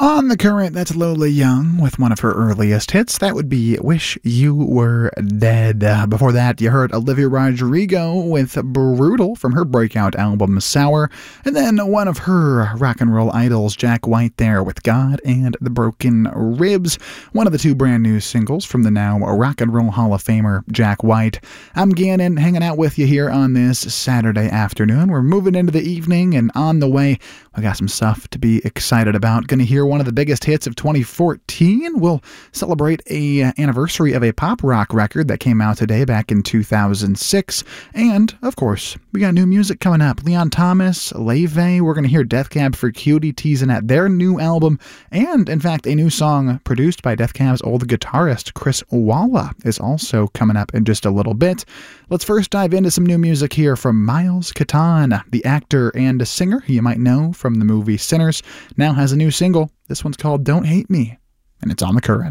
On the current, that's Lola Young with one of her earliest hits. That would be Wish You Were Dead. Before that, you heard Olivia Rodrigo with Brutal from her breakout album Sour. And then one of her rock and roll idols, Jack White, there with God and the Broken Ribs. One of the two brand new singles from the now Rock and Roll Hall of Famer, Jack White. I'm Gannon, hanging out with you here on this Saturday afternoon. We're moving into the evening, and on the way, we got some stuff to be excited about. Gonna hear one of the biggest hits of 2014. We'll celebrate an anniversary of a pop rock record that came out today back in 2006. And, of course, we got new music coming up. Leon Thomas, Leve, we're going to hear Death Cab for Cutie teasing at their new album. And, in fact, a new song produced by Death Cab's old guitarist, Chris Walla, is also coming up in just a little bit. Let's first dive into some new music here from Miles Catan, the actor and singer who you might know from the movie Sinners, now has a new single. This one's called Don't Hate Me, and it's on The Current.